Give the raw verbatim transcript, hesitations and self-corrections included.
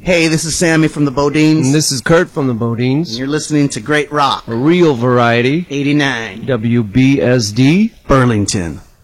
Hey, this is Sammy from the Bodines. And this is Kurt from the And Bodines. you're listening to Great Rock A real variety. eighty-nine W B S D. Burlington.